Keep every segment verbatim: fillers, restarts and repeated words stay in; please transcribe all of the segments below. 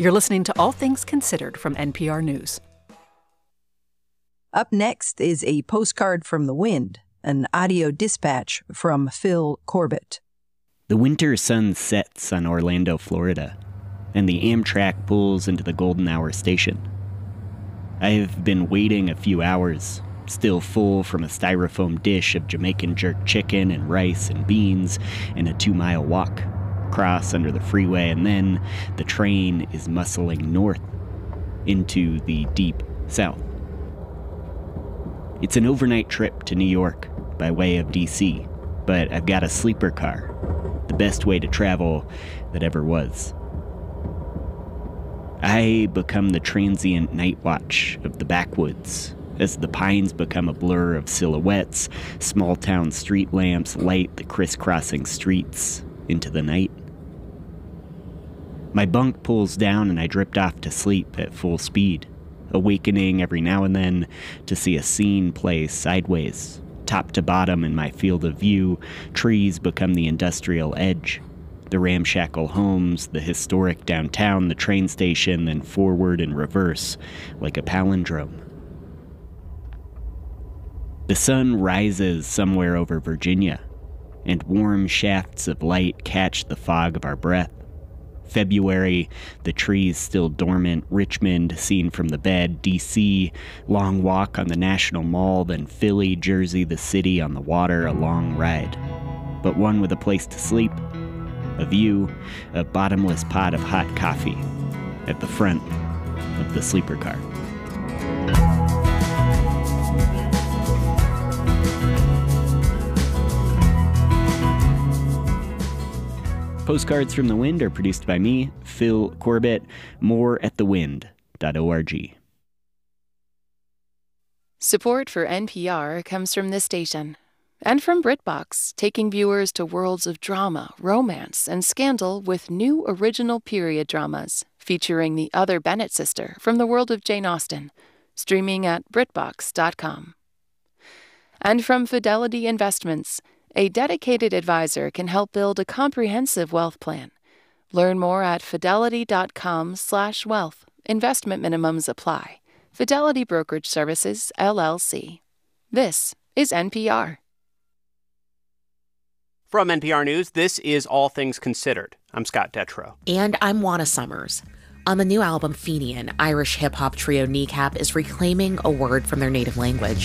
You're listening to All Things Considered from N P R News. Up next is a postcard from the wind, an audio dispatch from Phil Corbett. The winter sun sets on Orlando, Florida, and the Amtrak pulls into the golden hour station. I have been waiting a few hours, still full from a styrofoam dish of Jamaican jerk chicken and rice and beans and a two-mile walk, cross under the freeway, and then the train is muscling north into the deep south. It's an overnight trip to New York by way of D C, but I've got a sleeper car, the best way to travel that ever was. I become the transient night watch of the backwoods as the pines become a blur of silhouettes, small-town street lamps light the crisscrossing streets into the night. My bunk pulls down and I drift off to sleep at full speed, awakening every now and then to see a scene play sideways. Top to bottom in my field of view, trees become the industrial edge. The ramshackle homes, the historic downtown, the train station, then forward and reverse, like a palindrome. The sun rises somewhere over Virginia, and warm shafts of light catch the fog of our breath. February, the trees still dormant, Richmond seen from the bed, D C, long walk on the National Mall, then Philly, Jersey, the city on the water, a long ride. But one with a place to sleep, a view, a bottomless pot of hot coffee at the front of the sleeper car. Postcards from the Wind are produced by me, Phil Corbett. More at the wind dot org. Support for N P R comes from this station and from BritBox, taking viewers to worlds of drama, romance, and scandal with new original period dramas featuring the other Bennett sister from the world of Jane Austen, streaming at BritBox dot com. And from Fidelity Investments, a dedicated advisor can help build a comprehensive wealth plan. Learn more at fidelity dot com slash wealth. Investment minimums apply. Fidelity Brokerage Services, L L C. This is N P R. From N P R News, this is All Things Considered. I'm Scott Detrow. And I'm Juana Summers. On the new album Fenian, Irish hip-hop trio Kneecap is reclaiming a word from their native language.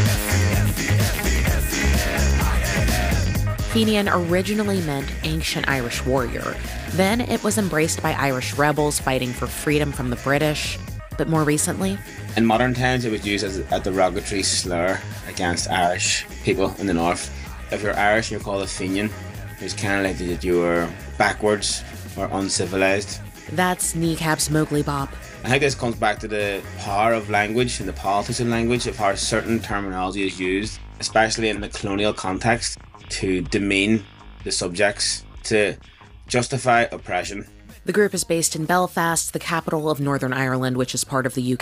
Fenian originally meant ancient Irish warrior. Then it was embraced by Irish rebels fighting for freedom from the British. But more recently, in modern times, it was used as a derogatory slur against Irish people in the north. If you're Irish and you're called a Fenian, it's kind of like that you were backwards or uncivilized. That's Kneecap's Mowgli Bop. I think this comes back to the power of language and the politics of language, of how certain terminology is used, especially in the colonial context, to demean the subjects, to justify oppression. The group is based in Belfast, the capital of Northern Ireland, which is part of the U K.